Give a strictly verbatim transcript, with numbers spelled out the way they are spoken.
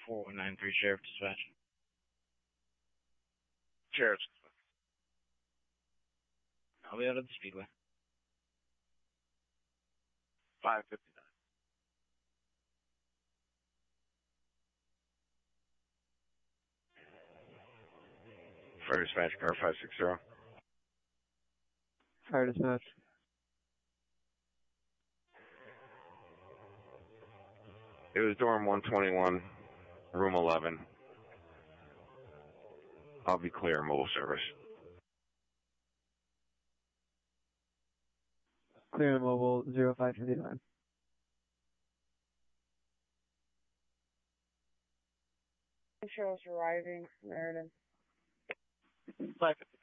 four one nine three Sheriff Dispatch. Sheriff. I'll be out of the Speedway. five fifty-nine. Fire dispatch, car five six zero. Fire dispatch. It was dorm one twenty-one, room eleven. I'll be clear, mobile service. Clear and mobile, zero five fifty-nine. Sheriff's arriving, Meriden. five fifty.